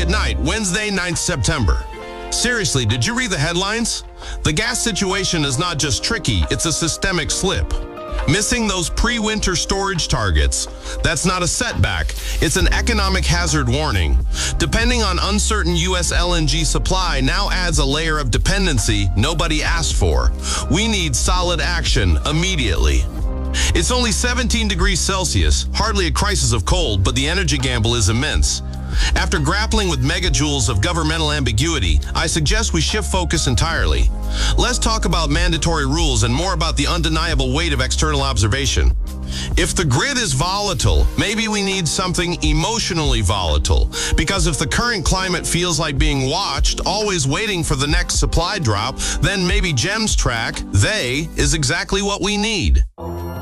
at night, Wednesday, 9th September. Seriously, did you read the headlines? The gas situation is not just tricky, it's a systemic slip. Missing those pre-winter storage targets, that's not a setback, it's an economic hazard warning. Depending on uncertain U.S. LNG supply now adds a layer of dependency nobody asked for. We need solid action immediately. It's only 17 degrees Celsius, hardly a crisis of cold, but the energy gamble is immense. After grappling with megajoules of governmental ambiguity, I suggest we shift focus entirely. Let's talk about mandatory rules and more about the undeniable weight of external observation. If the grid is volatile, maybe we need something emotionally volatile. Because if the current climate feels like being watched, always waiting for the next supply drop, then maybe GEMS track, they, is exactly what we need.